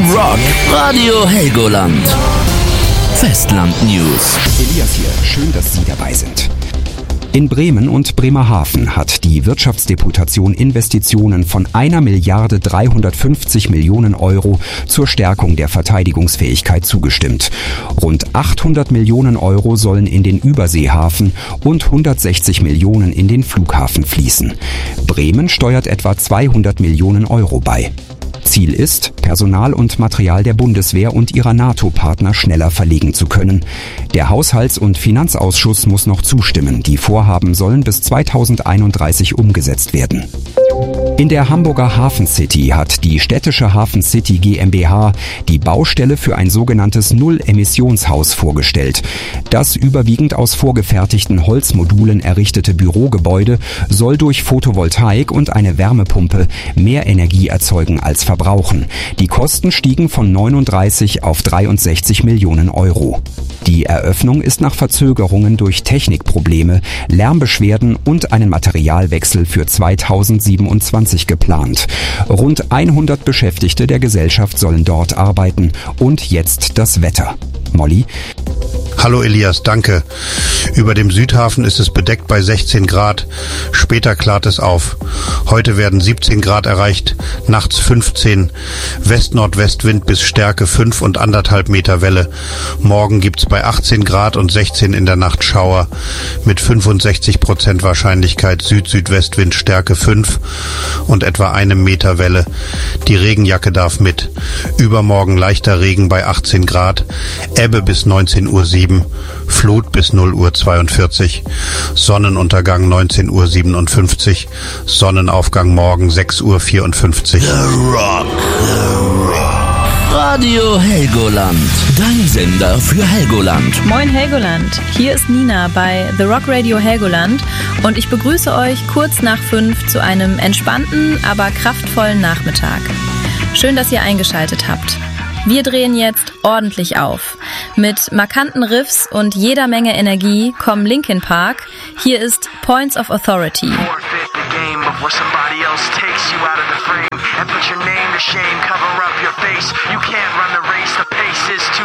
Rock Radio Helgoland. Festland News. Elias hier, schön, dass Sie dabei sind. In Bremen und Bremerhaven hat die Wirtschaftsdeputation Investitionen von 1.350 Millionen Euro zur Stärkung der Verteidigungsfähigkeit zugestimmt. Rund 800 Millionen Euro sollen in den Überseehafen und 160 Millionen in den Flughafen fließen. Bremen steuert etwa 200 Millionen Euro bei. Ziel ist, Personal und Material der Bundeswehr und ihrer NATO-Partner schneller verlegen zu können. Der Haushalts- und Finanzausschuss muss noch zustimmen. Die Vorhaben sollen bis 2031 umgesetzt werden. In der Hamburger Hafen City hat die städtische Hafen City GmbH die Baustelle für ein sogenanntes Null-Emissionshaus vorgestellt. Das überwiegend aus vorgefertigten Holzmodulen errichtete Bürogebäude soll durch Photovoltaik und eine Wärmepumpe mehr Energie erzeugen als verbrauchen. Die Kosten stiegen von 39 auf 63 Millionen Euro. Die Eröffnung ist nach Verzögerungen durch Technikprobleme, Lärmbeschwerden und einen Materialwechsel für 2027 geplant. Rund 100 Beschäftigte der Gesellschaft sollen dort arbeiten. Und jetzt das Wetter. Molly? Hallo Elias, danke. Über dem Südhafen ist es bedeckt bei 16 Grad. Später klart es auf. Heute werden 17 Grad erreicht, nachts 15. West-Nordwestwind bis Stärke 5 und 1,5 Meter Welle. Morgen gibt's bei 18 Grad und 16 in der Nacht Schauer. Mit 65% Wahrscheinlichkeit Süd-Südwestwind Stärke 5 und etwa 1 Meter Welle. Die Regenjacke darf mit. Übermorgen leichter Regen bei 18 Grad. Ebbe bis 19:07 Uhr, Flut bis 0:42 Uhr, Sonnenuntergang 19:57 Uhr, Sonnenaufgang morgen 6:54 Uhr. The Rock. Radio Helgoland. Dein Sender für Helgoland. Moin Helgoland, hier ist Nina bei The Rock Radio Helgoland und ich begrüße euch kurz nach 5 zu einem entspannten, aber kraftvollen Nachmittag. Schön, dass ihr eingeschaltet habt. Wir drehen jetzt ordentlich auf. Mit markanten Riffs und jeder Menge Energie kommen Linkin Park. Hier ist Points of Authority. Before somebody else takes you out of the frame and put your name to shame, cover up your face. You can't run the race, the pace is too